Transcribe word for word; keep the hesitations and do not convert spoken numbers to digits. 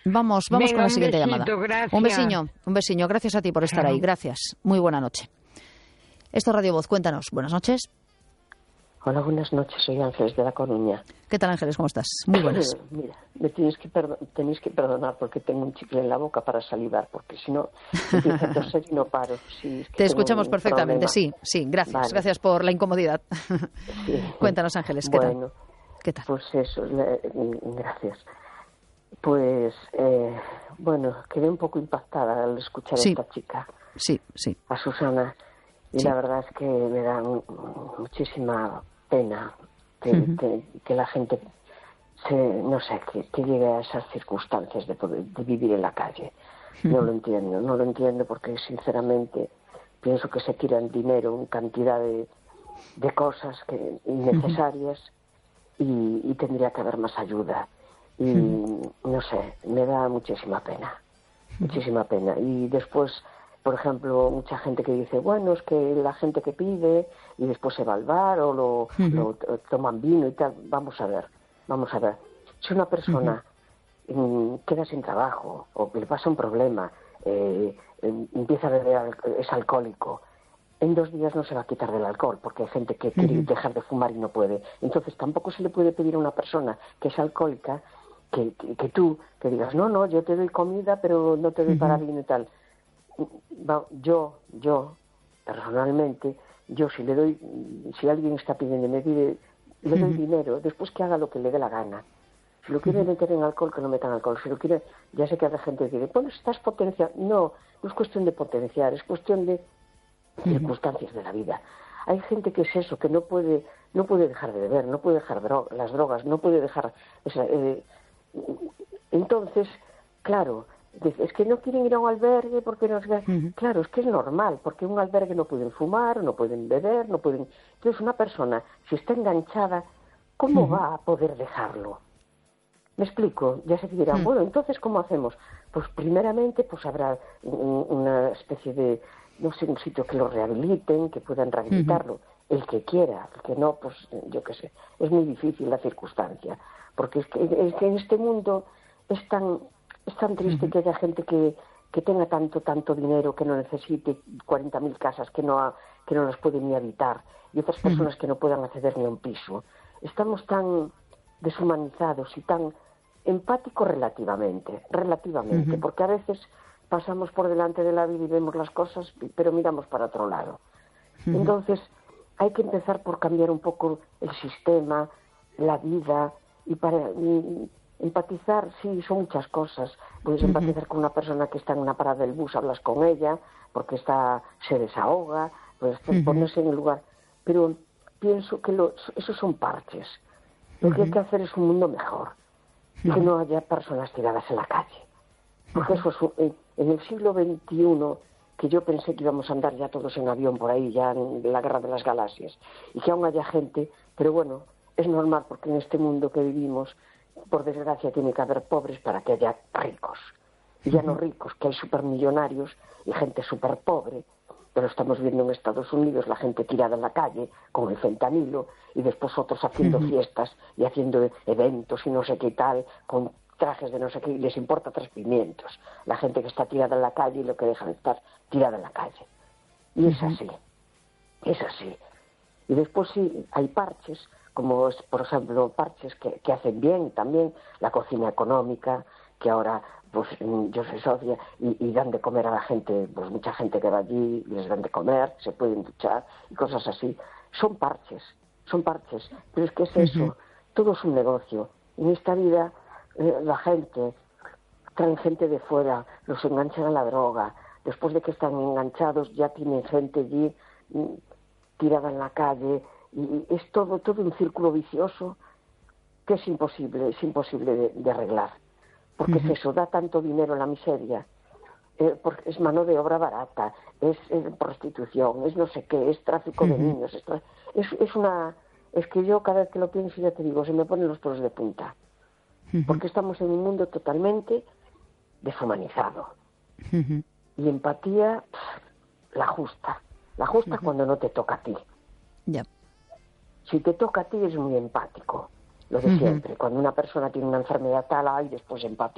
Vamos, vamos Venga, con la siguiente un besito, llamada. gracias. Un besiño, un besiño. Gracias a ti por estar Chao. ahí. Gracias. Muy buena noche. Esto es Radio Voz. Cuéntanos. Buenas noches. Hola, buenas noches. Soy Ángeles de La Coruña. ¿Qué tal, Ángeles? ¿Cómo estás? Muy buenas. Mira, me tienes que, perdo- tenéis que perdonar porque tengo un chicle en la boca para salivar, porque si no, empiezo a toser y no paro. Sí, es que Te tengo escuchamos un perfectamente. problema. Sí, sí. Gracias. Vale. Gracias por la incomodidad. Sí. Cuéntanos, Ángeles. ¿Qué bueno, tal? ¿Qué tal? Pues eso, le- gracias. Pues, eh, bueno, quedé un poco impactada al escuchar Sí. a esta chica, Sí, sí. a Susana, y Sí. la verdad es que me da mu- muchísima pena que, Ujú. que, que la gente se, no sé, que, que llegue a esas circunstancias de poder de vivir en la calle. No lo entiendo, no lo entiendo porque sinceramente pienso que se tiran dinero en cantidad de, de cosas que innecesarias y, y tendría que haber más ayuda. Y no sé, me da muchísima pena, muchísima pena. Y después, por ejemplo, mucha gente que dice, bueno, es que la gente que pide y después se va al bar o lo, Ujú. lo t- toman vino y tal. Vamos a ver, vamos a ver. Si una persona mm, queda sin trabajo o que le pasa un problema, eh, em- empieza a beber, al- es alcohólico, en dos días no se va a quitar del alcohol, porque hay gente que quiere Ujú. dejar de fumar y no puede. Entonces tampoco se le puede pedir a una persona que es alcohólica que, que, que tú, que digas, no, no, yo te doy comida, pero no te doy para Ujú. vino y tal. Va- Yo, yo, personalmente, yo si le doy, si alguien está pidiendo y me pide, le doy Ujú. dinero, después que haga lo que le dé la gana. Si lo quiere meter en alcohol, que no metan alcohol. Si lo quiere, ya sé que hay gente que dice, bueno, estás potenciando. No, no es cuestión de potenciar, es cuestión de circunstancias de la vida. Hay gente que es eso, que no puede, no puede dejar de beber, no puede dejar dro- las drogas, no puede dejar esa, eh, entonces, claro, dice, es que no quieren ir a un albergue porque no sé qué. Ujú. Claro, es que es normal, porque en un albergue no pueden fumar, no pueden beber, no pueden. Entonces, una persona, si está enganchada, ¿cómo Ujú. va a poder dejarlo? ¿Me explico? Ya se dirán, Mm. bueno, entonces, ¿cómo hacemos? Pues primeramente, pues habrá un- una especie de, no sé, un sitio que lo rehabiliten, que puedan rehabilitarlo. El que quiera, el que no, pues yo qué sé. Es muy difícil la circunstancia, porque es que, es que en este mundo es tan, es tan triste que haya gente que, que tenga tanto, tanto dinero que no necesite cuarenta mil casas que no, ha- que no las pueden ni habitar, y otras personas que no puedan acceder ni a un piso. Estamos tan deshumanizados y tan empáticos relativamente, relativamente, Ujú. porque a veces pasamos por delante de la vida y vemos las cosas, pero miramos para otro lado. Entonces, hay que empezar por cambiar un poco el sistema, la vida, y para y empatizar, sí, son muchas cosas. Puedes Ujú. empatizar con una persona que está en una parada del bus, hablas con ella, porque está se desahoga, puedes Ujú. ponerse en el lugar. Pero pienso que los, esos son parches. Lo que hay que hacer es un mundo mejor, y que no haya personas tiradas en la calle. Porque eso es un- en, en el siglo veintiuno, que yo pensé que íbamos a andar ya todos en avión por ahí, ya en la guerra de las galaxias, y que aún haya gente, pero bueno, es normal porque en este mundo que vivimos, por desgracia, tiene que haber pobres para que haya ricos. Y ya no ricos, que hay supermillonarios y gente súper pobre. Pero estamos viendo en Estados Unidos la gente tirada en la calle con el fentanilo y después otros haciendo fiestas y haciendo eventos y no sé qué tal, con trajes de no sé qué, y les importa tres pimientos. La gente que está tirada en la calle y lo que dejan estar tirada en la calle. Y es así, es así. Y después sí, hay parches, como es, por ejemplo, parches que, que hacen bien también, la cocina económica, que ahora pues mm, yo soy socia y, y dan de comer a la gente, pues mucha gente que va allí, les dan de comer, se pueden duchar y cosas así. Son parches, son parches, pero es que es eso, todo es un negocio. En esta vida eh, la gente, traen gente de fuera, los enganchan a la droga, después de que están enganchados ya tienen gente allí mm, tirada en la calle, y es todo, todo un círculo vicioso que es imposible, es imposible de, de arreglar. Porque es eso, da tanto dinero en la miseria, eh, porque es mano de obra barata, es, es prostitución, es no sé qué, es tráfico de niños, es, tra- es, es una... Es que yo cada vez que lo pienso, ya te digo, se me ponen los pelos de punta. Porque estamos en un mundo totalmente deshumanizado. Y empatía, pff, la justa. La justa cuando no te toca a ti. Ya. Si te toca a ti, eres muy empático. Lo de siempre. Cuando una persona tiene una enfermedad tal, hay después empatía.